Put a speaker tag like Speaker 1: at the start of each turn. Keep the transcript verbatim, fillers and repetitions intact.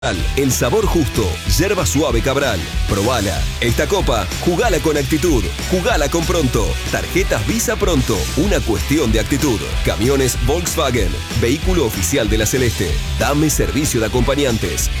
Speaker 1: El sabor justo, yerba suave Cabral. Probala. Esta copa, jugala con actitud, jugala con Pronto. Tarjetas Visa Pronto, una cuestión de actitud. Camiones Volkswagen, vehículo oficial de la Celeste. Dame servicio de acompañantes.